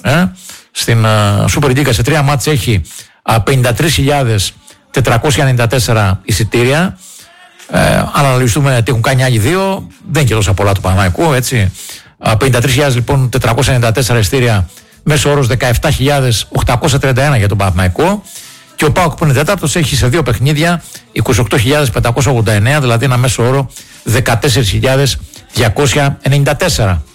Στην Super League σε 3 μάτς έχει 53.494 εισιτήρια. Αν αναλογιστούμε τι έχουν κάνει άλλοι 2, δεν είναι και τόσα πολλά του Παναθηναϊκού, έτσι. 53.494 λοιπόν εισιτήρια, μέσο όρος 17.831 για τον Παναθηναϊκό. Και ο ΠΑΟΚ που είναι τέταρτος έχει σε 2 παιχνίδια 28.589, δηλαδή ένα μέσο όρο 14.294.